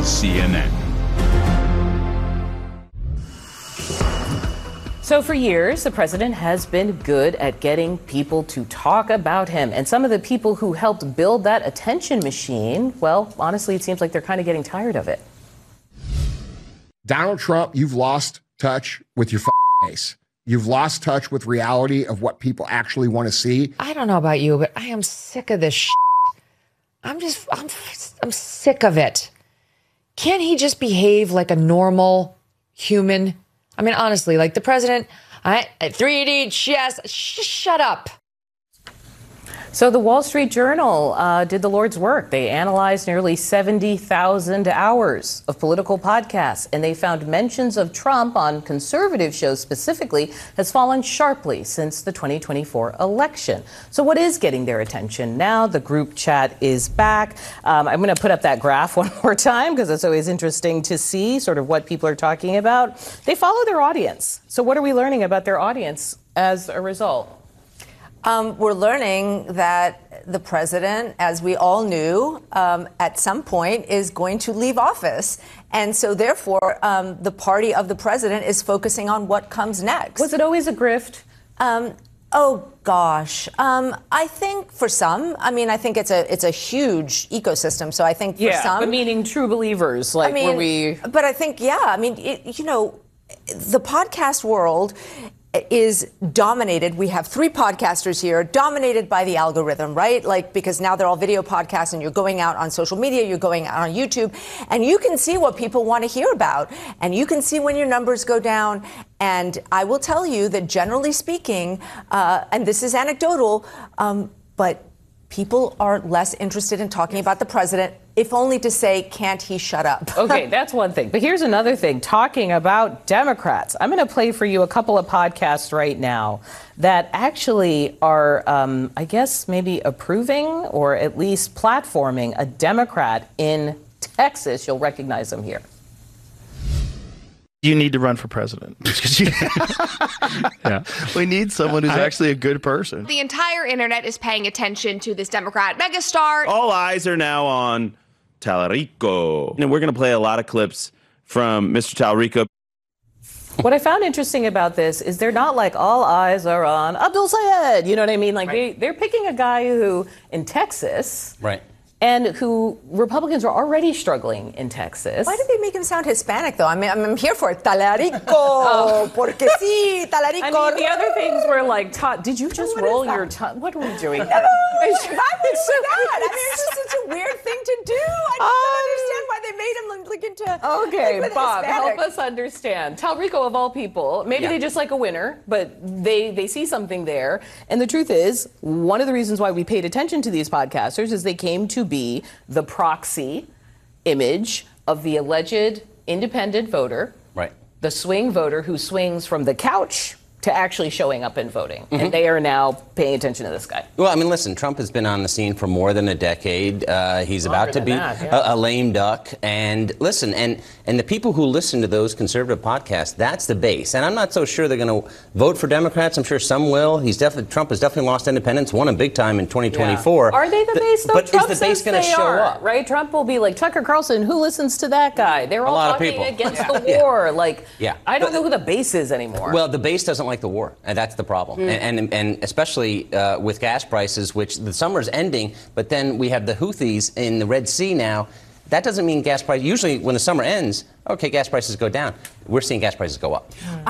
CNN. So for years, the president has been good at getting people to talk about him. And some of the people who helped build that attention machine, well, honestly, it seems like they're kind of getting tired of it. Donald Trump, you've lost touch with your face. You've lost touch with reality of what people actually want to see. I don't know about you, but I am sick of this shit. I'm sick of it. Can't he just behave like a normal human? I mean, honestly, like the president, 3D chess, shut up. So the Wall Street Journal did the Lord's work. They analyzed nearly 70,000 hours of political podcasts, and they found mentions of Trump on conservative shows specifically has fallen sharply since the 2024 election. So what is getting their attention now? The group chat is back. I'm going to put up that graph one more time because it's always interesting to see sort of what people are talking about. They follow their audience. So what are we learning about their audience as a result? We're learning that the president, as we all knew, at some point is going to leave office. And so, therefore, the party of the president is focusing on what comes next. Was it always a grift? Oh, gosh. I think for some, I think it's a huge ecosystem. So I think for some. But meaning true believers, like were we. But I think, the podcast world is dominated. We have 3 podcasters here, dominated by the algorithm, right? Like, because now they're all video podcasts and you're going out on social media, you're going out on YouTube, and you can see what people want to hear about. And you can see when your numbers go down. And I will tell you that generally speaking, and this is anecdotal, but people are less interested in talking about the president, if only to say, can't he shut up? Okay, that's one thing. But here's another thing, talking about Democrats. I'm going to play for you a couple of podcasts right now that actually are, I guess, maybe approving or at least platforming a Democrat in Texas. You'll recognize them here. You need to run for president. Yeah. We need someone who's actually a good person. The entire internet is paying attention to this Democrat megastar. All eyes are now on Tallarico. And we're going to play a lot of clips from Mr. Tallarico. What I found interesting about this is they're not like all eyes are on Abdul Sayed. You know what I mean? Like they're picking a guy who in Texas. Right. And who Republicans are already struggling in Texas. Why did they make him sound Hispanic, though? I'm here for it. Tallarico. Porque sí, Tallarico. I mean, the other things were like, did you just roll your tongue? What are we doing? No, why would you do that? It's just such a weird thing to do. I just don't understand why they made him look into. Okay, Bob, help us understand. Tallarico, of all people, maybe they just like a winner, but they see something there. And the truth is, one of the reasons why we paid attention to these podcasters is they came to be the proxy image of the alleged independent voter, right? The swing voter who swings from the couch to actually showing up and voting. Mm-hmm. And they are now paying attention to this guy. Well, I mean, listen, Trump has been on the scene for more than a decade. He's about to be a lame duck. And listen, and the people who listen to those conservative podcasts, that's the base. And I'm not so sure they're going to vote for Democrats. I'm sure some will. Trump has definitely lost independence, won him big time in 2024. Yeah. Are they the base, though? But Trump is the base going to show up? Right? Trump will be like, Tucker Carlson, who listens to that guy? They're all talking against the war. Like, I don't know who the base is anymore. Well, the base doesn't like the war, and that's the problem. And especially with gas prices, which the summer's ending, but then we have the Houthis in the Red Sea now. That doesn't mean gas prices. Usually when the summer ends, okay, gas prices go down. We're seeing gas prices go up.